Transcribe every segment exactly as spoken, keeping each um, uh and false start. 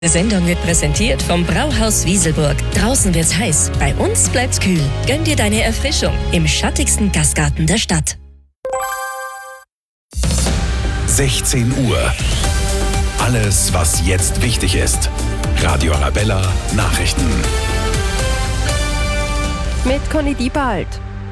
Die Sendung wird präsentiert vom Brauhaus Wieselburg. Draußen wird's heiß, bei uns bleibt's kühl. Gönn dir deine Erfrischung im schattigsten Gastgarten der Stadt. sechzehn Uhr. Alles, was jetzt wichtig ist. Radio Arabella Nachrichten. Mit Conny Diebald.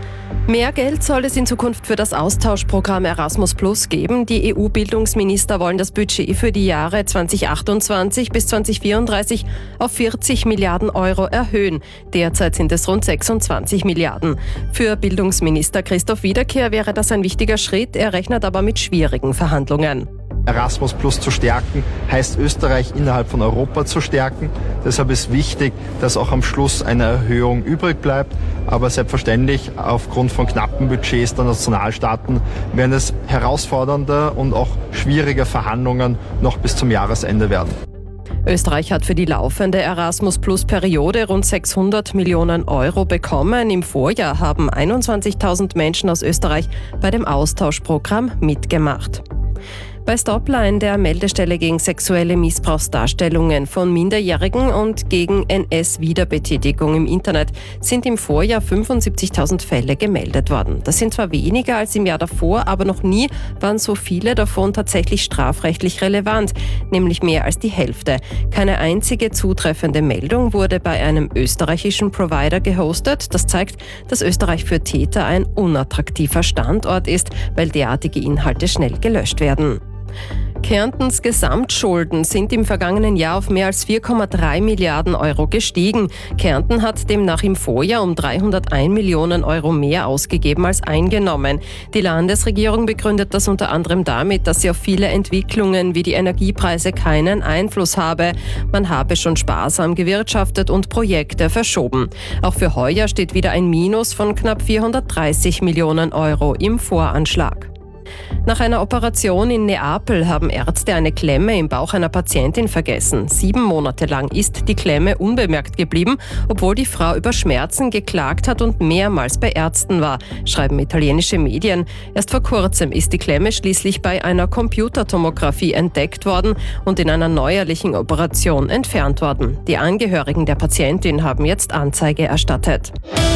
Mehr Geld soll es in Zukunft für das Austauschprogramm Erasmus Plus geben. Die E U-Bildungsminister wollen das Budget für die Jahre zweitausendachtundzwanzig bis zweitausendvierunddreißig auf vierzig Milliarden Euro erhöhen. Derzeit sind es rund sechsundzwanzig Milliarden. Für Bildungsminister Christoph Wiederkehr wäre das ein wichtiger Schritt. Er rechnet aber mit schwierigen Verhandlungen. Erasmus Plus zu stärken, heißt Österreich innerhalb von Europa zu stärken. Deshalb ist wichtig, dass auch am Schluss eine Erhöhung übrig bleibt. Aber selbstverständlich, aufgrund von knappen Budgets der Nationalstaaten werden es herausfordernde und auch schwierige Verhandlungen noch bis zum Jahresende werden. Österreich hat für die laufende Erasmus-Plus-Periode rund sechshundert Millionen Euro bekommen. Im Vorjahr haben einundzwanzigtausend Menschen aus Österreich bei dem Austauschprogramm mitgemacht. Bei Stopline, der Meldestelle gegen sexuelle Missbrauchsdarstellungen von Minderjährigen und gegen N S-Wiederbetätigung im Internet, sind im Vorjahr fünfundsiebzigtausend Fälle gemeldet worden. Das sind zwar weniger als im Jahr davor, aber noch nie waren so viele davon tatsächlich strafrechtlich relevant, nämlich mehr als die Hälfte. Keine einzige zutreffende Meldung wurde bei einem österreichischen Provider gehostet. Das zeigt, dass Österreich für Täter ein unattraktiver Standort ist, weil derartige Inhalte schnell gelöscht werden. Kärntens Gesamtschulden sind im vergangenen Jahr auf mehr als vier Komma drei Milliarden Euro gestiegen. Kärnten hat demnach im Vorjahr um dreihunderteins Millionen Euro mehr ausgegeben als eingenommen. Die Landesregierung begründet das unter anderem damit, dass sie auf viele Entwicklungen wie die Energiepreise keinen Einfluss habe. Man habe schon sparsam gewirtschaftet und Projekte verschoben. Auch für heuer steht wieder ein Minus von knapp vierhundertdreißig Millionen Euro im Voranschlag. Nach einer Operation in Neapel haben Ärzte eine Klemme im Bauch einer Patientin vergessen. Sieben Monate lang ist die Klemme unbemerkt geblieben, obwohl die Frau über Schmerzen geklagt hat und mehrmals bei Ärzten war, schreiben italienische Medien. Erst vor kurzem ist die Klemme schließlich bei einer Computertomographie entdeckt worden und in einer neuerlichen Operation entfernt worden. Die Angehörigen der Patientin haben jetzt Anzeige erstattet.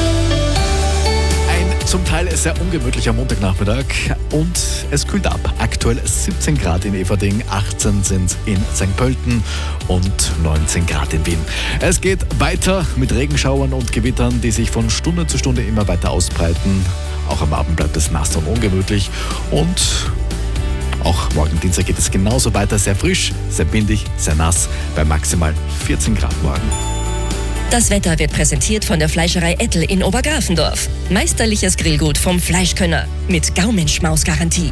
Zum Teil sehr ungemütlicher Montagnachmittag und es kühlt ab. Aktuell siebzehn Grad in Everding, achtzehn sind in Sankt Pölten und neunzehn Grad in Wien. Es geht weiter mit Regenschauern und Gewittern, die sich von Stunde zu Stunde immer weiter ausbreiten. Auch am Abend bleibt es nass und ungemütlich und auch morgen Dienstag geht es genauso weiter. Sehr frisch, sehr windig, sehr nass bei maximal vierzehn Grad morgen. Das Wetter wird präsentiert von der Fleischerei Ettel in Obergrafendorf. Meisterliches Grillgut vom Fleischkönner mit Gaumenschmaus-Garantie.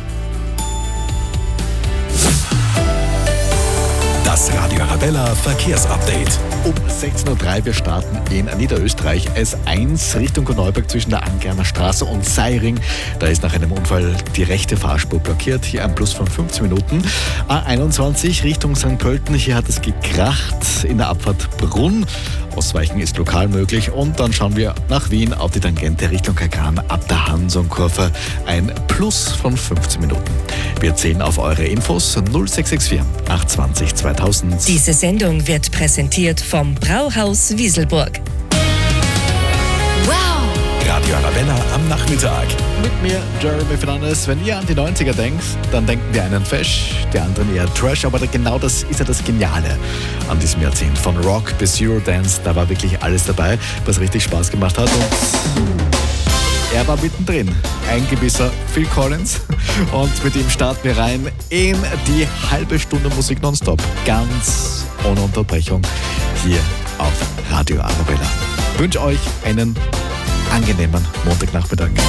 Das Radio Arabella Verkehrsupdate. Um sechzehn Uhr drei, wir starten in Niederösterreich. S eins Richtung Korneuburg zwischen der Angerner Straße und Seiring. Da ist nach einem Unfall die rechte Fahrspur blockiert. Hier ein Plus von fünfzehn Minuten. A einundzwanzig Richtung Sankt Pölten. Hier hat es gekracht in der Abfahrt Brunn. Ausweichen ist lokal möglich. Und dann schauen wir nach Wien auf die Tangente Richtung Kagan ab der Hansonkurve. Ein Plus von fünfzehn Minuten. Wir zählen auf eure Infos null sechs sechs vier acht zwei null zweitausend. Diese Sendung wird präsentiert vom Brauhaus Wieselburg. Wow! Radio Arabella am Nachmittag. Mit mir, Jeremy Fernandes. Wenn ihr an die neunziger denkt, dann denken wir einen Fesch, die anderen eher Trash, aber genau das ist ja das Geniale an diesem Jahrzehnt. Von Rock bis Eurodance, da war wirklich alles dabei, was richtig Spaß gemacht hat und er war mittendrin. Ein gewisser Phil Collins und mit ihm starten wir rein in die halbe Stunde Musik nonstop. Ganz ohne Unterbrechung hier auf Radio Arabella. Ich wünsche euch einen angenehmen Montagnachmittag.